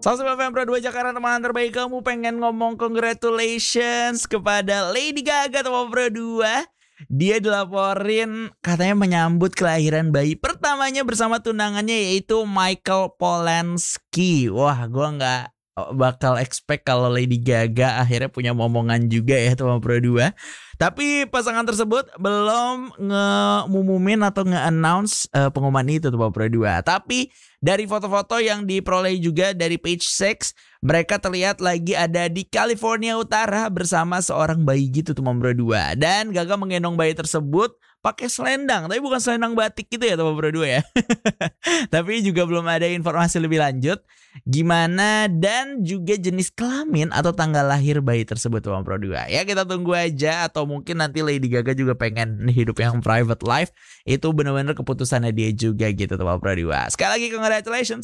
101 FM Pro 2 Jakarta, teman terbaik kamu. Pengen ngomong congratulations kepada Lady Gaga teman Pro 2. Dia dilaporin katanya menyambut kelahiran bayi pertamanya bersama tunangannya yaitu Michael Polanski. Wah, gue gak bakal expect kalau Lady Gaga akhirnya punya momongan juga ya teman Pro 2. Tapi pasangan tersebut belum ngumumin atau nge-announce pengumuman itu teman Pro 2. Tapi dari foto-foto yang diperoleh juga dari Page Six, mereka terlihat lagi ada di California Utara bersama seorang bayi gitu teman Pro 2. Dan Gaga menggendong bayi tersebut pakai selendang, tapi bukan selendang batik gitu ya teman Pro 2 ya. Tapi juga belum ada informasi lebih lanjut gimana dan juga jenis kelamin atau tanggal lahir bayi tersebut teman Pro 2. Ya kita tunggu aja, atau mungkin nanti Lady Gaga juga pengen hidup yang private life. Itu benar-benar keputusannya dia juga gitu teman Pro 2. Sekali lagi congratulations.